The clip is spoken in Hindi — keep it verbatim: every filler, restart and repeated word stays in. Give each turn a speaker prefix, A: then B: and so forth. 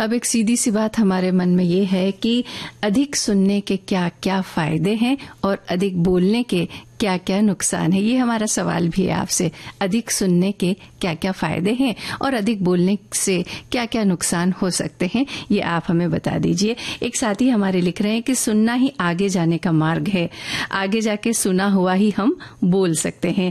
A: अब एक सीधी सी बात हमारे मन में ये है कि अधिक सुनने के क्या क्या फायदे हैं और अधिक बोलने के क्या क्या नुकसान है। ये हमारा सवाल भी है आपसे। अधिक सुनने के क्या क्या फायदे हैं और अधिक बोलने से क्या क्या नुकसान हो सकते हैं, ये आप हमें बता दीजिए। एक साथी हमारे लिख रहे हैं कि सुनना ही आगे जाने का मार्ग है, आगे जाके सुना हुआ ही हम बोल सकते हैं।